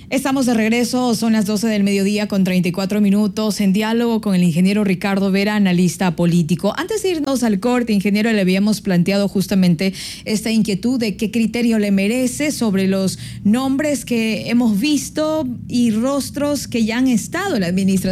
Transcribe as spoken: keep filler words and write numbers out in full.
Estamos de regreso, son las doce del mediodía con treinta y cuatro minutos, en diálogo con el ingeniero Ricardo Vera, analista político. Antes de irnos al corte, ingeniero, le habíamos planteado justamente esta inquietud de qué criterio le merece sobre los nombres que hemos visto y rostros que ya han estado en la administración